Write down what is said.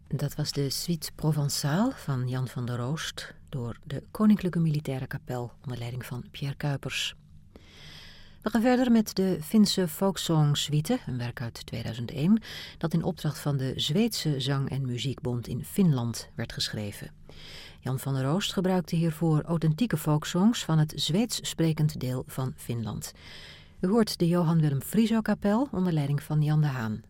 Dat was de Suite Provençale van Jan van der Roost door de Koninklijke Militaire Kapel onder leiding van Pierre Cuypers. We gaan verder met de Finse Folksong Suite, een werk uit 2001, dat in opdracht van de Zweedse Zang- en Muziekbond in Finland werd geschreven. Jan van der Roost gebruikte hiervoor authentieke folksongs van het Zweeds sprekend deel van Finland. U hoort de Johan Willem Frieso Kapel onder leiding van Jan de Haan.